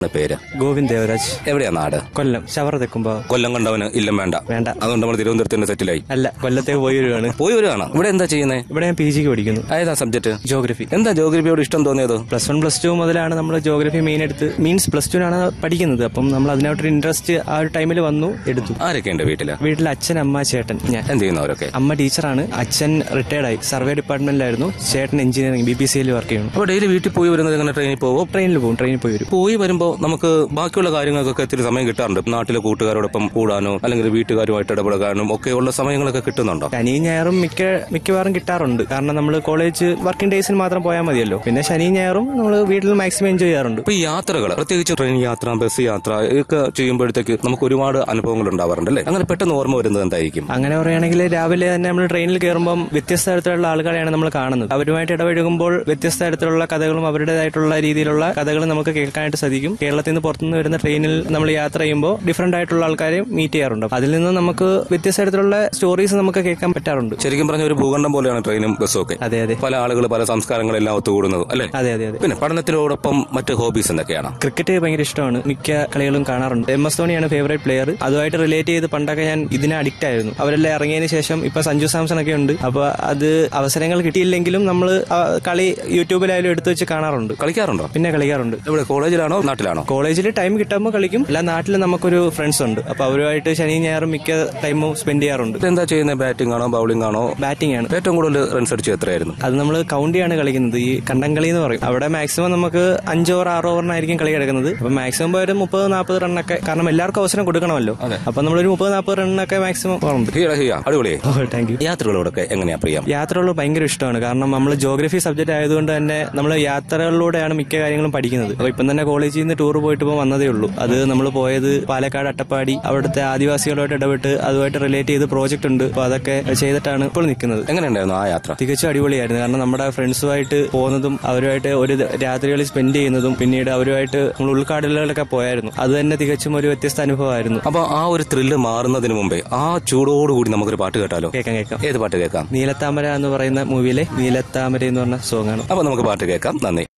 പേര് ഗോവിന്ദ് ദേവരാജ്. എവിടെയാ നാട്? കൊല്ലം ശവറ തെക്കുമ്പോ. കൊല്ലം കണ്ടവന് ഇല്ലം വേണ്ട. അതുകൊണ്ട് നമ്മൾ തിരുവനന്തപുരത്തിന്റെ സെറ്റിലായി. അല്ല, കൊല്ലത്തേക്ക് പോയി വരുവാണ്. ഇവിടെ എന്താ ചെയ്യുന്നത്? ഇവിടെ ഞാൻ PG പഠിക്കുന്നു. ഏതാ സബ്ജക്ട്? ജോഗ്രഫി. എന്താ ജോഗ്രഫിയോട് ഇഷ്ടം തോന്നിയത്? +1 +2 മുതലാണ് നമ്മൾ ജോഗ്രഫി മെയിൻ എടുത്ത് +2 ആണ് പഠിക്കുന്നത്. അപ്പം നമ്മൾ അതിനോട്ടൊരു ഇൻട്രസ്റ്റ് ആ ഒരു ടൈമിൽ വന്നു എടുത്തു. ആരൊക്കെ ഉണ്ട് വീട്ടില്? വീട്ടിൽ അച്ഛൻ, അമ്മ, ചേട്ടൻ. ഞാൻ എന്ത് ചെയ്യുന്നവരൊക്കെ? അമ്മ ടീച്ചറാണ്, അച്ഛൻ റിട്ടയർഡായി, സർവേ ഡിപ്പാർട്ട്മെന്റിലായിരുന്നു, ചേട്ടൻ എഞ്ചിനീയറിംഗ് BBC വർക്ക് ചെയ്യുന്നു. അപ്പൊ ഡെയിലി വീട്ടിൽ പോയി വരുന്നത് എങ്ങനെ? ട്രെയിനിൽ പോകും? ട്രെയിനിൽ പോകും, ട്രെയിനിൽ പോയി വരും. പോയി വരുമ്പോ നമുക്ക് ബാക്കിയുള്ള കാര്യങ്ങൾക്കൊക്കെ ഇത്തിരി സമയം കിട്ടാറുണ്ട്. നാട്ടിലെ കൂട്ടുകാരോടൊപ്പം കൂടാനോ അല്ലെങ്കിൽ വീട്ടുകാരുമായിട്ട് ഇടപെടാനും ഒക്കെയുള്ള സമയങ്ങളൊക്കെ കിട്ടുന്നുണ്ടോ? ശനിയും ഞായറും മിക്കവാറും കിട്ടാറുണ്ട്. കാരണം നമ്മൾ കോളേജ് വർക്കിംഗ് ഡേയ്സിൽ മാത്രം പോയാൽ മതിയല്ലോ. പിന്നെ ശനിയും ഞായറും നമ്മൾ വീട്ടിൽ മാക്സിമം എൻജോയ് ചെയ്യാറുണ്ട്. ഇപ്പൊ ഈ യാത്രകൾ, പ്രത്യേകിച്ച് ട്രെയിൻ യാത്ര, ബസ് യാത്ര ഒക്കെ ചെയ്യുമ്പോഴത്തേക്ക് നമുക്ക് ഒരുപാട് അനുഭവങ്ങൾ ഉണ്ടാവാറുണ്ട് അല്ലേ? അങ്ങനെ പെട്ടെന്ന് ഓർമ്മ വരുന്നത് എന്തായിരിക്കും? അങ്ങനെ പറയുകയാണെങ്കിൽ രാവിലെ തന്നെ നമ്മൾ ട്രെയിനിൽ കയറുമ്പോൾ വ്യത്യസ്ത തരത്തിലുള്ള ആൾക്കാരെയാണ് നമ്മൾ കാണുന്നത്. അവരുമായിട്ട് ഇടപഴകുമ്പോൾ വ്യത്യസ്ത തരത്തിലുള്ള കഥകളും അവരുടേതായിട്ടുള്ള രീതിയിലുള്ള കഥകളും നമുക്ക് കേൾക്കാനായിട്ട് സാധിക്കും. കേരളത്തിൽ നിന്ന് പുറത്തുനിന്ന് വരുന്ന ട്രെയിനിൽ നമ്മൾ യാത്ര ചെയ്യുമ്പോൾ ഡിഫറന്റ് ആയിട്ടുള്ള ആൾക്കാരെ മീറ്റ് ചെയ്യാറുണ്ട്. അതിൽ നിന്ന് നമുക്ക് വ്യത്യസ്ത തരത്തിലുള്ള സ്റ്റോറീസ് നമുക്ക് കേൾക്കാൻ പറ്റാറുണ്ട്. ശരിക്കും പറഞ്ഞ ഒരു ഭൂഖണ്ഡം പോലെയാണ് ട്രെയിനും ബസ്സും ഒക്കെ. അതെ അതെ. പല ആളുകൾ, പല സംസ്കാരങ്ങളെല്ലാം ഒത്തുകൂടുന്നത് അല്ലേ? അതെ അതെ അതെ. പിന്നെ പഠനത്തിനോടൊപ്പം മറ്റ് ഹോബീസ് എന്തൊക്കെയാണ്? ക്രിക്കറ്റ് ഭയങ്കര ഇഷ്ടമാണ്, മിക്ക കളികളും കാണാറുണ്ട്. MS ധോണിയാണ് favourite player. അതുമായിട്ട് റിലേറ്റ് ചെയ്ത് പണ്ടൊക്കെ ഞാൻ ഇതിനെ അഡിക്റ്റ് ആയിരുന്നു. അവരെല്ലാം ഇറങ്ങിയതിന് ശേഷം ഇപ്പൊ സഞ്ജു സാംസൺ ഒക്കെ ഉണ്ട്. അപ്പൊ അത് അവസരങ്ങൾ കിട്ടിയില്ലെങ്കിലും നമ്മൾ കളി യൂട്യൂബിലായാലും എടുത്തു വെച്ച് കാണാറുണ്ട്. കളിക്കാറുണ്ടോ? പിന്നെ കളിക്കാറുണ്ട്. ഇവിടെ കോളേജിലാണോ നാട്ടിലാണോ? കോളേജിൽ ടൈം കിട്ടുമ്പോൾ കളിക്കും. അല്ല, നാട്ടിൽ നമുക്കൊരു ഫ്രണ്ട്സ് ഉണ്ട്. അപ്പൊ അവരുമായിട്ട് ശനിയും ഞായറും മിക്ക ടൈമും സ്പെൻഡ് ചെയ്യാറുണ്ട്. എന്താ ചെയ്യുന്നത്? ബാറ്റിംഗ് ആണോ ബൌളിംഗ് ആണോ? ബാറ്റിംഗ് ആണ്. ഏറ്റവും കൂടുതൽ റൺസ് അടിച്ച് എത്രയായിരുന്നു? അത് നമ്മൾ കൗണ്ടിയാണ് കളിക്കുന്നത്. ഈ കണ്ടംകളി എന്ന് പറയും. അവിടെ മാക്സിമം നമുക്ക് 5 ഓവർ 6 ഓവറിനായിരിക്കും കളി കിടക്കുന്നത്. അപ്പൊ മാക്സിമം ഒരു 30-40 റണ്ണൊക്കെ, കാരണം എല്ലാവർക്കും അവസരം കൊടുക്കണമല്ലോ. അപ്പൊ നമ്മളൊരു 30-40 റണ്ണൊക്കെ മാക്സിമം ഉണ്ട്. അടിപൊളി. Thank you. യാത്രകളോടൊക്കെ എങ്ങനെയാ പ്രിയം? യാത്രകളോട് ഭയങ്കര ഇഷ്ടമാണ്. കാരണം നമ്മൾ ജോഗ്രഫി സബ്ജക്ട് ആയതുകൊണ്ട് തന്നെ നമ്മൾ യാത്രകളിലൂടെയാണ് മിക്ക കാര്യങ്ങളും പഠിക്കുന്നത്. അപ്പൊ ഇപ്പം തന്നെ കോളേജിൽ നിന്ന് ടൂർ പോയിട്ട് ഇപ്പോൾ വന്നതേ ഉള്ളൂ. അത് നമ്മൾ പോയത് പാലക്കാട് അട്ടപ്പാടി, അവിടുത്തെ ആദിവാസികളുമായിട്ട് ഇടപെട്ട് അതുമായിട്ട് റിലേറ്റ് ചെയ്ത് പ്രോജക്ട് ഉണ്ട്. അപ്പൊ അതൊക്കെ ചെയ്തിട്ടാണ് ഇപ്പോൾ നിൽക്കുന്നത്. എങ്ങനെയുണ്ടായിരുന്നു ആ യാത്ര? തികച്ചും അടിപൊളിയായിരുന്നു. കാരണം നമ്മുടെ ഫ്രണ്ട്സുമായിട്ട് പോകുന്നതും അവരുമായിട്ട് ഒരു രാത്രികളിൽ സ്പെൻഡ് ചെയ്യുന്നതും പിന്നീട് അവരുമായിട്ട് നമ്മൾ ഉൾക്കാടുകളിലൊക്കെ പോയായിരുന്നു. അത് തന്നെ തികച്ചും ഒരു വ്യത്യസ്ത അനുഭവമായിരുന്നു. അപ്പൊ ആ ഒരു ത്രില്ല് മാറുന്നതിന് മുമ്പേ ആ ചൂടോടുകൂടി നമുക്കൊരു പാട്ട് കേട്ടാലോ? കേൾക്കാം. ഏത് പാട്ട് കേൾക്കാം? നീലത്താമര എന്ന് പറയുന്ന മൂവിയിലെ നീലത്താമര എന്ന് പറഞ്ഞ സോങ് ആണ്. അപ്പൊ നമുക്ക് പാട്ട് കേൾക്കാം. നന്ദി.